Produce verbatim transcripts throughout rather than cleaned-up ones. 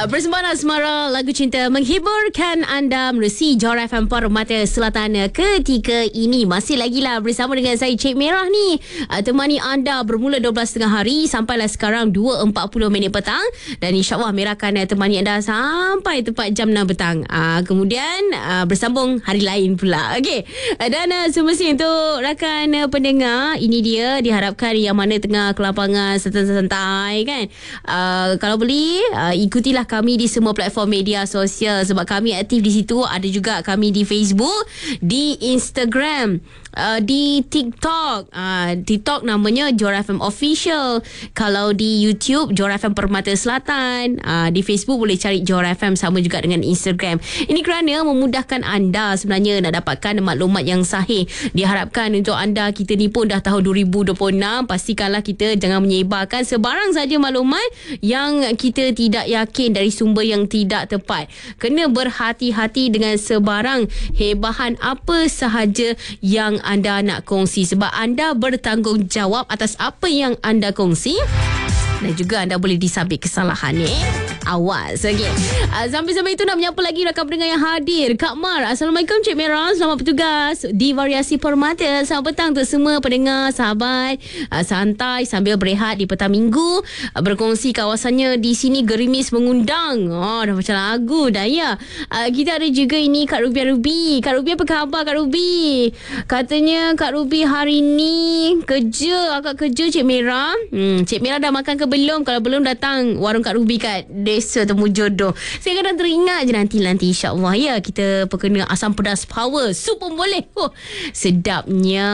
Persembahan Asmara, lagu cinta menghiburkan anda menerusi Johor F M Permata Selatan ketika ini. Masih lagi lah bersama dengan saya Cik Merah ni, uh, temani anda bermula dua belas tiga puluh hari sampailah sekarang dua empat puluh minit petang. Dan insyaAllah Merah akan uh, temani anda sampai tepat jam enam petang. uh, Kemudian uh, bersambung hari lain pula. Okey, uh, dan uh, semestinya untuk rakan uh, pendengar, ini dia diharapkan yang mana tengah ke lapangan santai-santai kan, uh, kalau boleh uh, ikutilah kami di semua platform media sosial sebab kami aktif di situ. Ada juga kami di Facebook, di Instagram, uh, di TikTok. Uh, TikTok namanya Johor F M Official. Kalau di YouTube Johor F M Permata Selatan. Uh, di Facebook boleh cari Johor F M, sama juga dengan Instagram. Ini kerana memudahkan anda sebenarnya nak dapatkan maklumat yang sahih. Diharapkan untuk anda, kita ni pun dah tahun dua ribu dua puluh enam, pastikanlah kita jangan menyebarkan sebarang saja maklumat yang kita tidak yakin dari sumber yang tidak tepat. Kena berhati-hati dengan sebarang hebahan apa sahaja yang anda nak kongsi, sebab anda bertanggungjawab atas apa yang anda kongsi. Dan juga anda boleh disabit kesalahan eh. Awas. Okay. Uh, sambil-sambil itu nak menyapa lagi rakan pendengar yang hadir. Kak Mar, Assalamualaikum Cik Merah. Selamat bertugas di Variasi Permata. Selamat petang untuk semua pendengar, sahabat. Uh, santai sambil berehat di petang minggu. Uh, berkongsi kawasannya di sini gerimis mengundang. Oh, dah macam lagu dah ya. Uh, kita ada juga ini Kak Ruby Ruby. Kak Ruby, apa khabar Kak Ruby? Katanya Kak Ruby hari ni kerja, agak kerja Cik Merah. Hmm, Cik Merah dah makan ke belum? Kalau belum, datang warung Kak Ruby kat Desa Temu Jodoh. Saya kadang teringat je nanti-nanti insyaAllah ya, kita perkena asam pedas power. Sup pun boleh. Oh, sedapnya.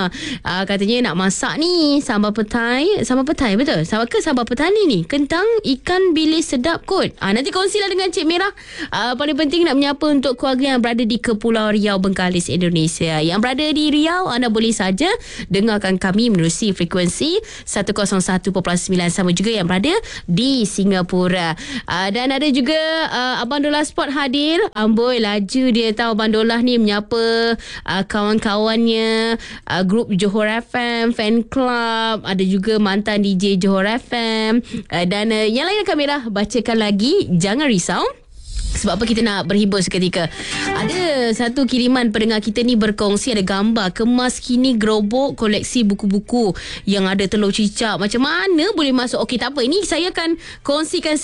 Uh, katanya nak masak ni sambal petai. Sambal petai betul? Sambal ke sambal petani ni? Kentang ikan bilis sedap kot. Uh, nanti kongsilah dengan Cik Merah. Uh, paling penting nak menyapa untuk keluarga yang berada di Kepulauan Riau, Bengkalis, Indonesia. Yang berada di Riau, anda boleh saja dengarkan kami menerusi frekuensi seratus satu perpuluhan sembilan, sama juga yang berada di Singapura. Uh, dan ada juga uh, Abang Dolah Sport hadir. Amboi, laju dia tahu Abang Dolah ni menyapa uh, kawan-kawannya, uh, grup Johor F M, fan club, ada juga mantan D J Johor F M. Uh, dan uh, yang lain akan Merah bacakan lagi. Jangan risau, sebab apa, kita nak berhibur seketika. Ada satu kiriman pendengar kita ni berkongsi, ada gambar kemas kini gerobok koleksi buku-buku yang ada telur cicak. Macam mana boleh masuk? Okey, tak apa, ini saya akan kongsikan